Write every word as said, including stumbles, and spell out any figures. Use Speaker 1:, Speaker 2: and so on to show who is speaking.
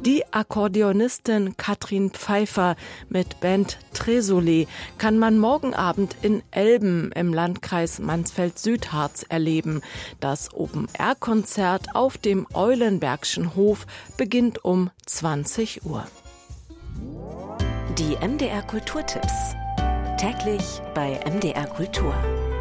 Speaker 1: Die Akkordeonistin Katrin Pfeiffer mit Band Tresolet kann man morgen Abend in Elben im Landkreis Mansfeld-Südharz erleben. Das Open-Air-Konzert auf dem Eulenbergschen Hof beginnt um zwanzig Uhr.
Speaker 2: Die M D R Kulturtipps. Täglich bei M D R Kultur.